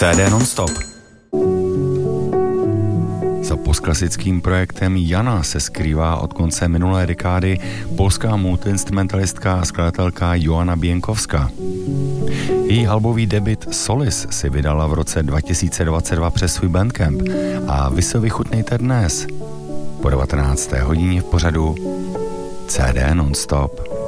CD Nonstop. Za postklasickým projektem Jana se skrývá od konce minulé dekády polská multiinstrumentalistka a skladatelka Joanna Bienkowska. Její albový debut Solis si vydala v roce 2022 přes svůj Bandcamp a vy se vychutnejte dnes po 19. hodině v pořadu CD Nonstop.